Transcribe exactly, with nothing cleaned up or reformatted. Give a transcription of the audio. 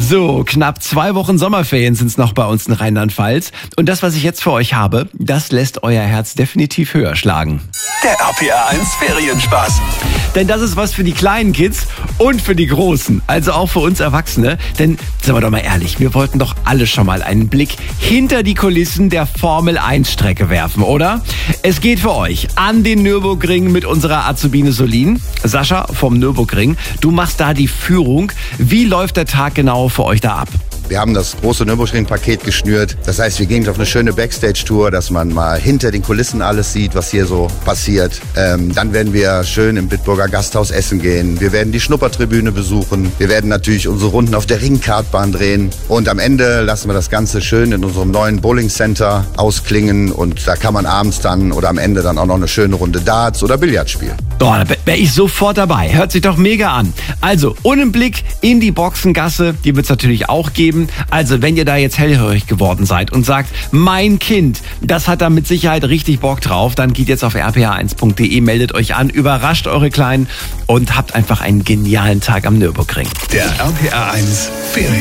So, knapp zwei Wochen Sommerferien sind es noch bei uns in Rheinland-Pfalz. Und das, was ich jetzt für euch habe, das lässt euer Herz definitiv höher schlagen. Der R P R eins Ferienspaß. Denn das ist was für die kleinen Kids und für die Großen. Also auch für uns Erwachsene. Denn, sind wir doch mal ehrlich, wir wollten doch alle schon mal einen Blick hinter die Kulissen der Formel eins Strecke werfen, oder? Es geht für euch an den Nürburgring mit unserer Azubine Solin. Sascha vom Nürburgring, du machst da die Führung. Wie läuft der Tag genau für euch da ab? Wir haben das große Nürburgring-Paket geschnürt. Das heißt, wir gehen auf eine schöne Backstage-Tour, dass man mal hinter den Kulissen alles sieht, was hier so passiert. Ähm, dann werden wir schön im Bitburger Gasthaus essen gehen. Wir werden die Schnuppertribüne besuchen. Wir werden natürlich unsere Runden auf der Ringkartbahn drehen. Und am Ende lassen wir das Ganze schön in unserem neuen Bowling Center ausklingen. Und da kann man abends dann oder am Ende dann auch noch eine schöne Runde Darts oder Billard spielen. Boah, da wäre ich sofort dabei. Hört sich doch mega an. Also, und ein Blick in die Boxengasse, die wird es natürlich auch geben. Also, wenn ihr da jetzt hellhörig geworden seid und sagt, mein Kind, das hat da mit Sicherheit richtig Bock drauf, dann geht jetzt auf r p r eins punkt d e, meldet euch an, überrascht eure Kleinen und habt einfach einen genialen Tag am Nürburgring. Der R P R eins Ferien.